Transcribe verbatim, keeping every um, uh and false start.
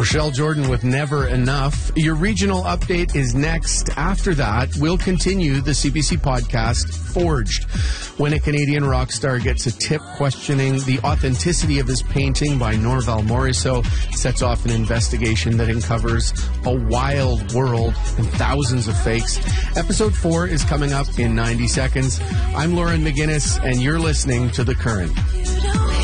Rochelle Jordan with Never Enough. Your regional update is next. After that, we'll continue the C B C podcast Forged, when a Canadian rock star gets a tip questioning the authenticity of his painting by Norval Morisseau, sets off an investigation that uncovers a wild world and thousands of fakes. Episode four is coming up in ninety seconds. I'm Lauren McGinnis, and you're listening to The Current.